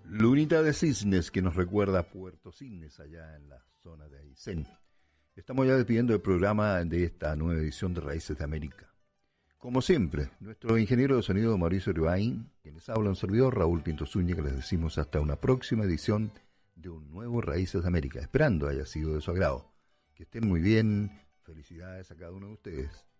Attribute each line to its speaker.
Speaker 1: Lunita de Cisnes que nos recuerda a Puerto Cisnes, allá en la zona de Aysén. Estamos ya despidiendo el programa de esta nueva edición de Raíces de América. Como siempre, nuestro ingeniero de sonido Mauricio Rivaín, quien les habla un servidor, Raúl Pinto Zúñiga, les decimos hasta una próxima edición de un nuevo Raíces de América, esperando haya sido de su agrado. Que estén muy bien, felicidades a cada uno de ustedes.